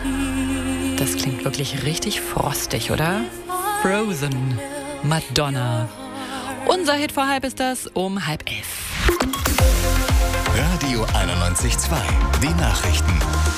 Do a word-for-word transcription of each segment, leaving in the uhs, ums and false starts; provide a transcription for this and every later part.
Das klingt wirklich richtig frostig, oder? Frozen, Madonna. Unser Hit vor halb ist das um halb elf. Radio einundneunzig Komma zwei, die Nachrichten.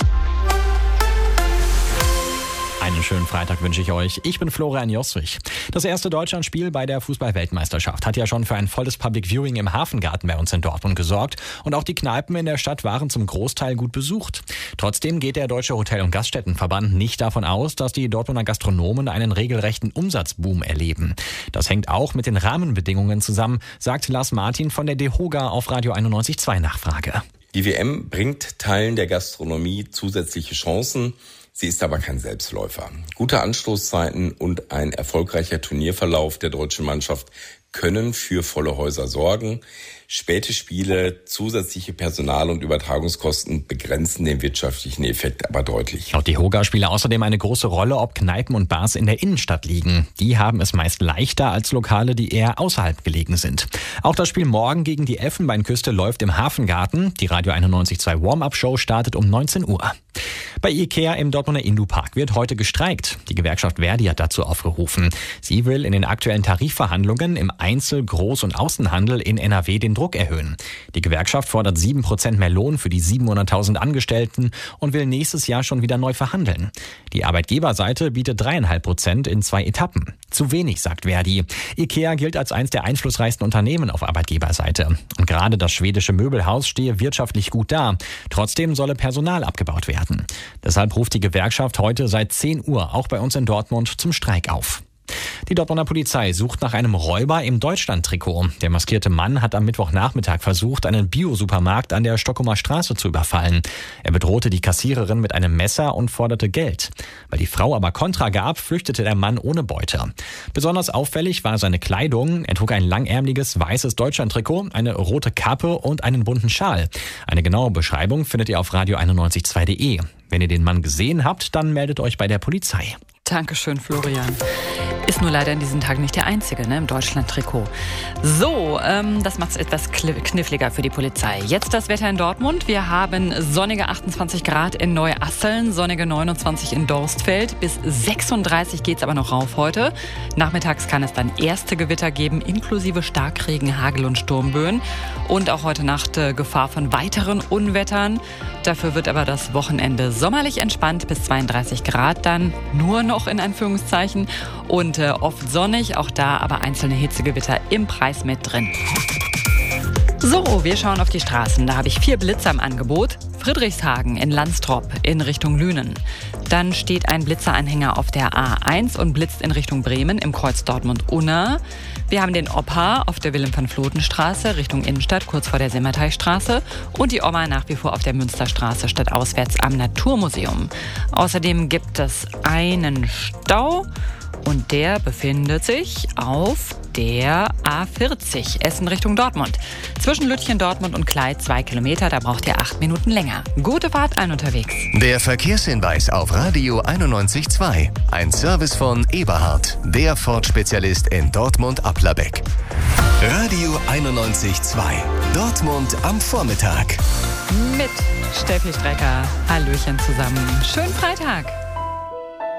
Einen schönen Freitag wünsche ich euch. Ich bin Florian Joswig. Das erste Deutschlandspiel bei der Fußball-Weltmeisterschaft hat ja schon für ein volles Public Viewing im Hafengarten bei uns in Dortmund gesorgt. Und auch die Kneipen in der Stadt waren zum Großteil gut besucht. Trotzdem geht der Deutsche Hotel- und Gaststättenverband nicht davon aus, dass die Dortmunder Gastronomen einen regelrechten Umsatzboom erleben. Das hängt auch mit den Rahmenbedingungen zusammen, sagt Lars Martin von der DEHOGA auf Radio einundneunzig Komma zwei Nachfrage. Die W M bringt Teilen der Gastronomie zusätzliche Chancen. Sie ist aber kein Selbstläufer. Gute Anstoßzeiten und ein erfolgreicher Turnierverlauf der deutschen Mannschaft können für volle Häuser sorgen. Späte Spiele, zusätzliche Personal- und Übertragungskosten begrenzen den wirtschaftlichen Effekt aber deutlich. Laut DEHOGA spiele außerdem eine große Rolle, ob Kneipen und Bars in der Innenstadt liegen. Die haben es meist leichter als Lokale, die eher außerhalb gelegen sind. Auch das Spiel morgen gegen die Elfenbeinküste läuft im Hafengarten. Die Radio einundneunzig Komma zwei Warm-Up-Show startet um neunzehn Uhr. Bei Ikea im Dortmunder Indupark wird heute gestreikt. Die Gewerkschaft Verdi hat dazu aufgerufen. Sie will in den aktuellen Tarifverhandlungen im Einzel-, Groß- und Außenhandel in N R W den Druck erhöhen. Die Gewerkschaft fordert sieben Prozent mehr Lohn für die siebenhunderttausend Angestellten und will nächstes Jahr schon wieder neu verhandeln. Die Arbeitgeberseite bietet dreieinhalb Prozent in zwei Etappen. Zu wenig, sagt Verdi. Ikea gilt als eines der einflussreichsten Unternehmen auf Arbeitgeberseite. Und gerade das schwedische Möbelhaus stehe wirtschaftlich gut da. Trotzdem solle Personal abgebaut werden. Deshalb ruft die Gewerkschaft heute seit zehn Uhr auch bei uns in Dortmund zum Streik auf. Die Dortmunder Polizei sucht nach einem Räuber im Deutschland-Trikot. Der maskierte Mann hat am Mittwochnachmittag versucht, einen Bio-Supermarkt an der Stockholmer Straße zu überfallen. Er bedrohte die Kassiererin mit einem Messer und forderte Geld. Weil die Frau aber Kontra gab, flüchtete der Mann ohne Beute. Besonders auffällig war seine Kleidung. Er trug ein langärmeliges weißes Deutschland-Trikot, eine rote Kappe und einen bunten Schal. Eine genaue Beschreibung findet ihr auf radio einundneunzig Komma zwei punkt de. Wenn ihr den Mann gesehen habt, dann meldet euch bei der Polizei. Dankeschön, Florian. Ist nur leider in diesen Tagen nicht der einzige, ne, im Deutschland-Trikot. So, ähm, das macht es etwas kniffliger für die Polizei. Jetzt das Wetter in Dortmund. Wir haben sonnige achtundzwanzig Grad in Neuasseln, sonnige neunundzwanzig in Dorstfeld. Bis sechsunddreißig geht's aber noch rauf heute. Nachmittags kann es dann erste Gewitter geben, inklusive Starkregen, Hagel und Sturmböen. Und auch heute Nacht äh, Gefahr von weiteren Unwettern. Dafür wird aber das Wochenende sommerlich entspannt bis zweiunddreißig Grad, dann nur noch in Anführungszeichen. Und äh, oft sonnig, auch da aber einzelne Hitzegewitter im Preis mit drin. So, wir schauen auf die Straßen. Da habe ich vier Blitzer im Angebot. Friedrichshagen in Landstrop in Richtung Lünen. Dann steht ein Blitzeranhänger auf der A eins und blitzt in Richtung Bremen im Kreuz Dortmund-Unna. Wir haben den Opa auf der Wilhelm-van-Floten-Straße Richtung Innenstadt, kurz vor der Simmerteichstraße. Und die Oma nach wie vor auf der Münsterstraße stadtauswärts am Naturmuseum. Außerdem gibt es einen Stau. Und der befindet sich auf der A vierzig, Essen Richtung Dortmund. Zwischen Lütchen, Dortmund und Kleid zwei Kilometer, da braucht ihr acht Minuten länger. Gute Fahrt allen unterwegs. Der Verkehrshinweis auf Radio einundneunzig Komma zwei. Ein Service von Eberhard, der Ford-Spezialist in Dortmund-Applerbeck. Radio einundneunzig Komma zwei. Dortmund am Vormittag. Mit Steffi Strecker. Hallöchen zusammen. Schönen Freitag.